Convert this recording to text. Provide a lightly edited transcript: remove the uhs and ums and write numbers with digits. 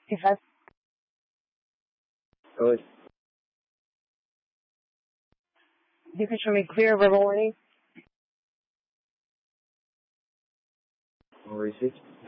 65. Good. You can show me clear verbal warning. All received.